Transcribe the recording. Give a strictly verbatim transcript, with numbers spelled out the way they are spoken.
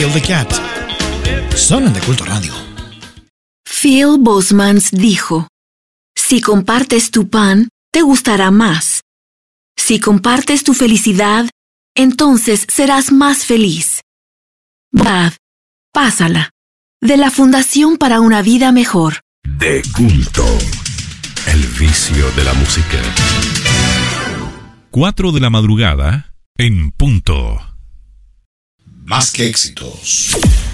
Phil the Cat. Son en De Culto Radio. Phil Bosmans dijo: si compartes tu pan, te gustará más. Si compartes tu felicidad, entonces serás más feliz. Bad, pásala. De la Fundación para una Vida Mejor. De Culto. El vicio de la música. Cuatro de la madrugada en punto. Más que éxitos.